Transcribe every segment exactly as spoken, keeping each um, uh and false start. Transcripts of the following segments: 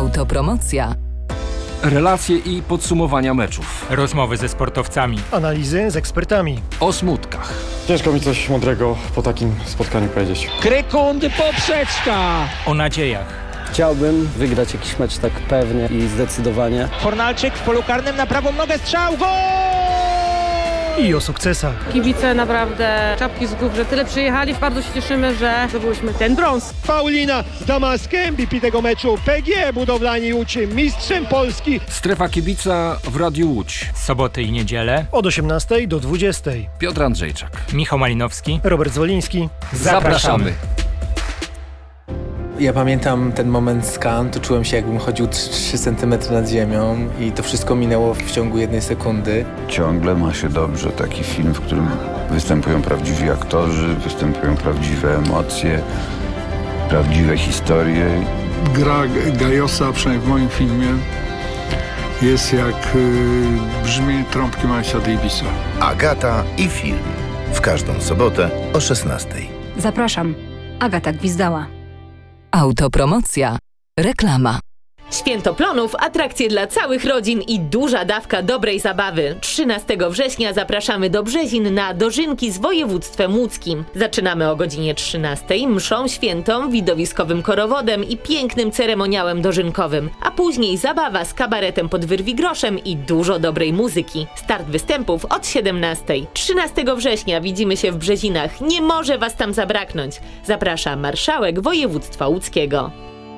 Autopromocja. Relacje i podsumowania meczów. Rozmowy ze sportowcami. Analizy z ekspertami. O smutkach. Ciężko mi coś mądrego po takim spotkaniu powiedzieć. Krykundy poprzeczka. O nadziejach. Chciałbym wygrać jakiś mecz tak pewnie i zdecydowanie. Fornalczyk w polu karnym na prawą nogę, strzał, gol! I o sukcesach. Kibice naprawdę czapki z głów, że tyle przyjechali. Bardzo się cieszymy, że zdobyliśmy ten brąz. Paulina Damask, M V P tego meczu. P G Budowlani Łódź, mistrzem Polski. Strefa kibica w Radiu Łódź. Soboty i niedzielę. Od osiemnastej do dwudziestej. Piotr Andrzejczak. Michał Malinowski. Robert Zwoliński. Zapraszamy. Ja pamiętam ten moment z Cannes, to czułem się, jakbym chodził trzy centymetry nad ziemią i to wszystko minęło w ciągu jednej sekundy. Ciągle ma się dobrze taki film, w którym występują prawdziwi aktorzy, występują prawdziwe emocje, prawdziwe historie. Gra Gajosa, przynajmniej w moim filmie, jest jak y, brzmienie trąbki Milesa Davisa. Agata i film. W każdą sobotę o szesnastej. Zapraszam. Agata Gwizdała. Autopromocja. Reklama. Święto Plonów, atrakcje dla całych rodzin i duża dawka dobrej zabawy. trzynastego września zapraszamy do Brzezin na dożynki z województwem łódzkim. Zaczynamy o godzinie trzynastej mszą świętą, widowiskowym korowodem i pięknym ceremoniałem dożynkowym. A później zabawa z kabaretem pod Wyrwigroszem i dużo dobrej muzyki. Start występów od siedemnastej. trzynastego września widzimy się w Brzezinach. Nie może was tam zabraknąć. Zaprasza marszałek województwa łódzkiego.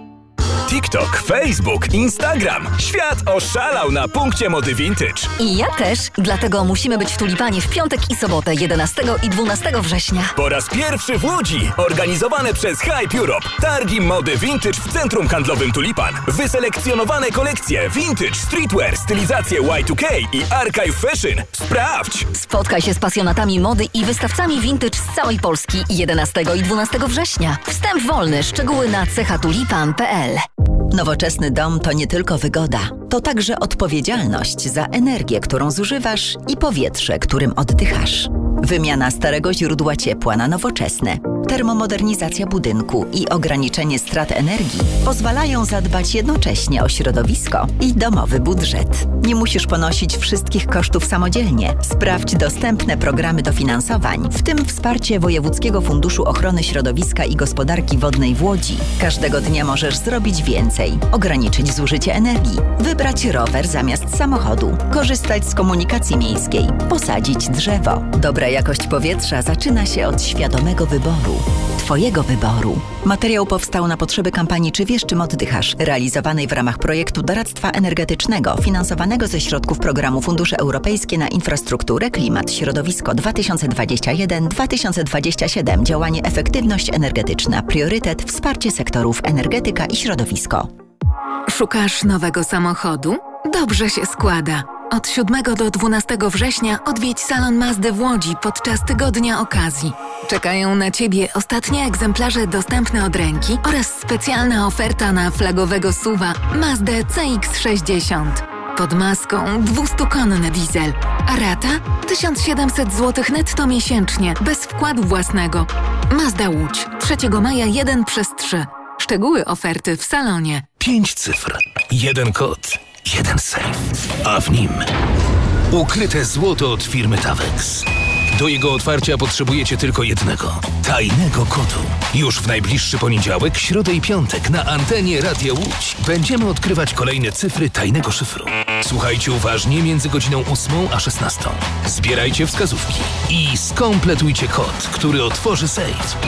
TikTok, Facebook, Instagram. Świat oszalał na punkcie mody vintage. I ja też, dlatego musimy być w Tulipanie w piątek i sobotę jedenastego i dwunastego września. Po raz pierwszy w Łodzi. Organizowane przez Hype Europe. Targi mody vintage w centrum handlowym Tulipan. Wyselekcjonowane kolekcje vintage, streetwear, stylizacje Y dwa K i archive fashion. Sprawdź! Spotkaj się z pasjonatami mody i wystawcami vintage z całej Polski jedenastego i dwunastego września. Wstęp wolny, szczegóły na cechatulipan kropka p l. Nowoczesny dom to nie tylko wygoda, to także odpowiedzialność za energię, którą zużywasz i powietrze, którym oddychasz. Wymiana starego źródła ciepła na nowoczesne, termomodernizacja budynku i ograniczenie strat energii pozwalają zadbać jednocześnie o środowisko i domowy budżet. Nie musisz ponosić wszystkich kosztów samodzielnie. Sprawdź dostępne programy dofinansowań, w tym wsparcie Wojewódzkiego Funduszu Ochrony Środowiska i Gospodarki Wodnej w Łodzi. Każdego dnia możesz zrobić więcej, ograniczyć zużycie energii, wybrać rower zamiast samochodu, korzystać z komunikacji miejskiej, posadzić drzewo. Dobra jakość powietrza zaczyna się od świadomego wyboru. Twojego wyboru. Materiał powstał na potrzeby kampanii Czy wiesz, czym oddychasz? Realizowanej w ramach projektu doradztwa energetycznego finansowanego ze środków programu Fundusze Europejskie na Infrastrukturę, Klimat, Środowisko dwa tysiące dwadzieścia jeden do dwa tysiące dwadzieścia siedem. Działanie Efektywność energetyczna. Priorytet Wsparcie sektorów energetyka i środowisko. Szukasz nowego samochodu? Dobrze się składa. Od siódmego do dwunastego września odwiedź salon Mazdy w Łodzi podczas tygodnia okazji. Czekają na Ciebie ostatnie egzemplarze dostępne od ręki oraz specjalna oferta na flagowego SUV-a Mazdę C X sześćdziesiąt. Pod maską dwustukonny diesel, a rata tysiąc siedemset złotych netto miesięcznie, bez wkładu własnego. Mazda Łódź, trzeciego maja jeden przez trzy. Szczegóły oferty w salonie. Pięć cyfr, jeden kod, jeden sejf, a w nim ukryte złoto od firmy Tawex. Do jego otwarcia potrzebujecie tylko jednego, tajnego kodu. Już w najbliższy poniedziałek, środę i piątek na antenie Radia Łódź będziemy odkrywać kolejne cyfry tajnego szyfru. Słuchajcie uważnie między godziną ósmą a szesnastą. Zbierajcie wskazówki i skompletujcie kod, który otworzy sejf.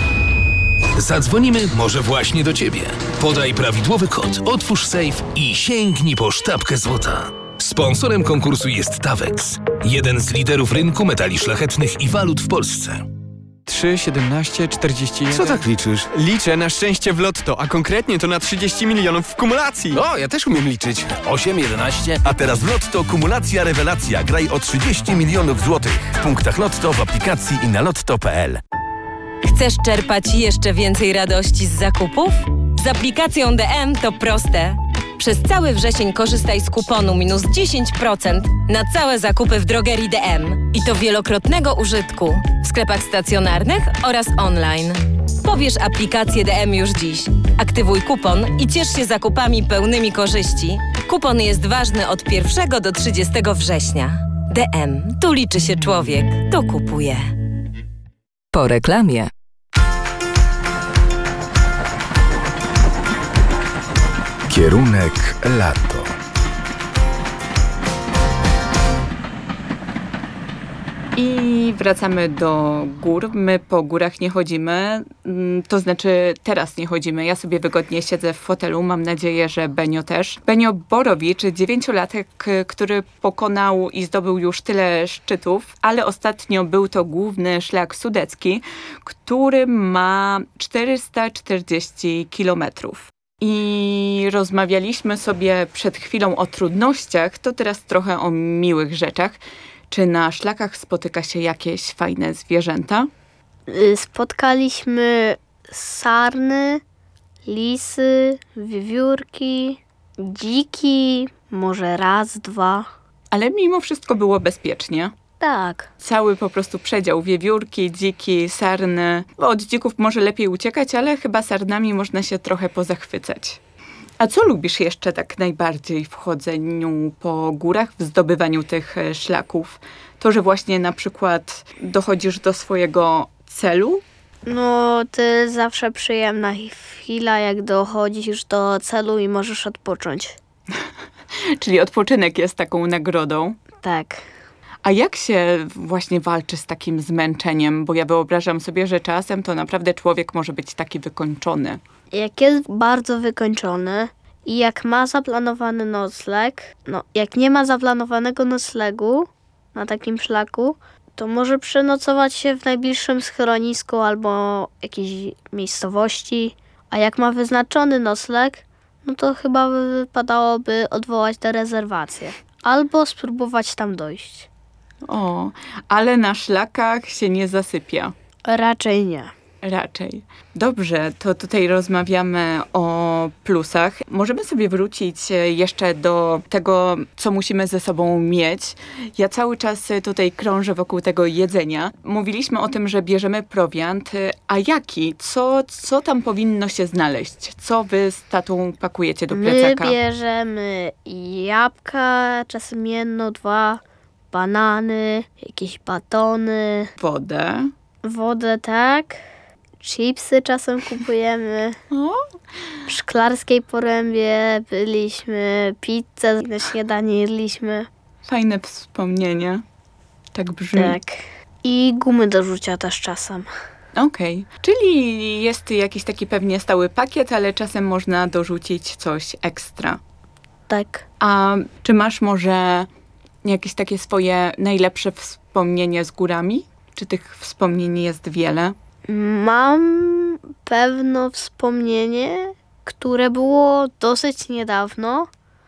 Zadzwonimy może właśnie do Ciebie. Podaj prawidłowy kod, otwórz sejf i sięgnij po sztabkę złota. Sponsorem konkursu jest Tawex, jeden z liderów rynku metali szlachetnych i walut w Polsce. trzy, siedemnaście, czterdzieści jeden. Co tak liczysz? Liczę na szczęście w lotto, a konkretnie to na trzydzieści milionów w kumulacji. O, ja też umiem liczyć. osiem, jedenaście. A teraz w Lotto kumulacja rewelacja. Graj o trzydzieści milionów złotych. W punktach Lotto, w aplikacji i na lotto kropka p l. Chcesz czerpać jeszcze więcej radości z zakupów? Z aplikacją D M to proste. Przez cały wrzesień korzystaj z kuponu minus dziesięć procent na całe zakupy w drogerii D M. I to wielokrotnego użytku w sklepach stacjonarnych oraz online. Pobierz aplikację D M już dziś. Aktywuj kupon i ciesz się zakupami pełnymi korzyści. Kupon jest ważny od pierwszego do trzydziestego września. D M. Tu liczy się człowiek. To kupuje. Po reklamie. Kierunek lato. I wracamy do gór. My po górach nie chodzimy, to znaczy teraz nie chodzimy. Ja sobie wygodnie siedzę w fotelu, mam nadzieję, że Benio też. Benio Borowicz, dziewięciolatek, który pokonał i zdobył już tyle szczytów, ale ostatnio był to główny szlak sudecki, który ma czterysta czterdzieści kilometrów. I rozmawialiśmy sobie przed chwilą o trudnościach, to teraz trochę o miłych rzeczach. Czy na szlakach spotyka się jakieś fajne zwierzęta? Spotkaliśmy sarny, lisy, wiewiórki, dziki, może raz, dwa. Ale mimo wszystko było bezpiecznie. Tak. Cały po prostu przedział. Wiewiórki, dziki, sarny. Od dzików może lepiej uciekać, ale chyba sarnami można się trochę pozachwycać. A co lubisz jeszcze tak najbardziej w chodzeniu po górach, w zdobywaniu tych szlaków? To, że właśnie na przykład dochodzisz do swojego celu? No, to jest zawsze przyjemna chwila, jak dochodzisz do celu i możesz odpocząć. Czyli odpoczynek jest taką nagrodą? Tak. A jak się właśnie walczy z takim zmęczeniem? Bo ja wyobrażam sobie, że czasem to naprawdę człowiek może być taki wykończony. Jak jest bardzo wykończony i jak ma zaplanowany nocleg, no jak nie ma zaplanowanego noclegu na takim szlaku, to może przenocować się w najbliższym schronisku albo jakiejś miejscowości. A jak ma wyznaczony nocleg, no to chyba wypadałoby odwołać tę rezerwację albo spróbować tam dojść. O, ale na szlakach się nie zasypia. Raczej nie. Raczej. Dobrze, to tutaj rozmawiamy o plusach. Możemy sobie wrócić jeszcze do tego, co musimy ze sobą mieć. Ja cały czas tutaj krążę wokół tego jedzenia. Mówiliśmy o tym, że bierzemy prowiant. A jaki? Co, co tam powinno się znaleźć? Co wy z tatą pakujecie do plecaka? My bierzemy jabłka, czasem jedno, dwa, banany, jakieś batony. Wodę. Wodę, tak. Chipsy czasem kupujemy. O? W Szklarskiej Porębie byliśmy, pizzę na śniadanie jedliśmy. Fajne wspomnienie. Tak brzmi. Tak. I gumy do rzucia też czasem. Okej. Okay. Czyli jest jakiś taki pewnie stały pakiet, ale czasem można dorzucić coś ekstra. Tak. A czy masz może jakieś takie swoje najlepsze wspomnienie z górami? Czy tych wspomnień jest wiele? Mam pewno wspomnienie, które było dosyć niedawno,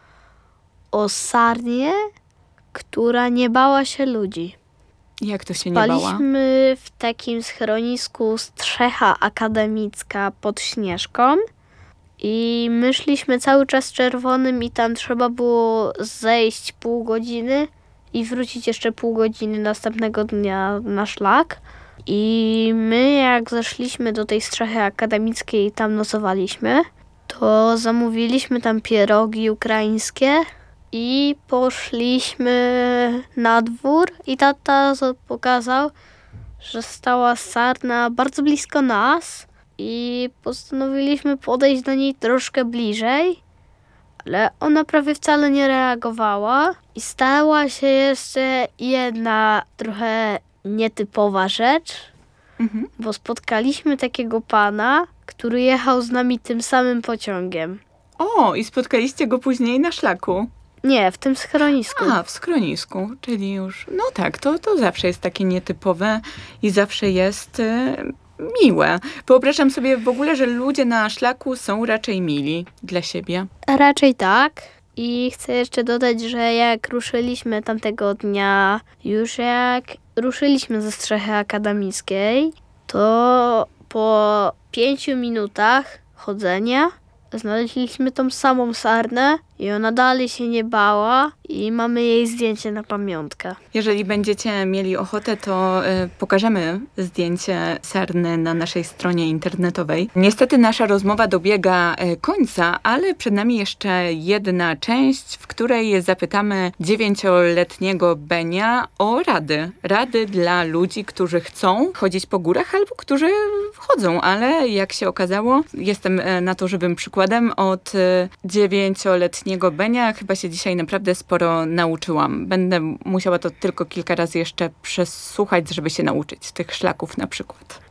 o sarnie, która nie bała się ludzi. Jak to się nie bała? Spaliśmy w takim schronisku Strzecha Akademicka pod Śnieżką i my szliśmy cały czas czerwonym i tam trzeba było zejść pół godziny i wrócić jeszcze pół godziny następnego dnia na szlak. I my jak zeszliśmy do tej Strzechy Akademickiej i tam nocowaliśmy, to zamówiliśmy tam pierogi ukraińskie i poszliśmy na dwór i tata pokazał, że stała sarna bardzo blisko nas i postanowiliśmy podejść do niej troszkę bliżej, ale ona prawie wcale nie reagowała i stała się jeszcze jedna trochę nietypowa rzecz, mhm. bo spotkaliśmy takiego pana, który jechał z nami tym samym pociągiem. O, i spotkaliście go później na szlaku? Nie, w tym schronisku. A, w schronisku, czyli już, no tak, to, to zawsze jest takie nietypowe i zawsze jest y, miłe. Wyobrażam sobie w ogóle, że ludzie na szlaku są raczej mili dla siebie. Raczej tak. I chcę jeszcze dodać, że jak ruszyliśmy tamtego dnia, już jak ruszyliśmy ze Strzechy Akademickiej, to po pięciu minutach chodzenia znaleźliśmy tą samą sarnę i ona dalej się nie bała i mamy jej zdjęcie na pamiątkę. Jeżeli będziecie mieli ochotę, to y, pokażemy zdjęcie Sarny na naszej stronie internetowej. Niestety nasza rozmowa dobiega y, końca, ale przed nami jeszcze jedna część, w której zapytamy dziewięcioletniego Benia o rady. Rady dla ludzi, którzy chcą chodzić po górach albo którzy chodzą, ale jak się okazało, jestem y, na to żywym przykładem od y, dziewięcioletniego Benia. Chyba się dzisiaj naprawdę sporo nauczyłam. Będę musiała to tylko kilka razy jeszcze przesłuchać, żeby się nauczyć tych szlaków na przykład.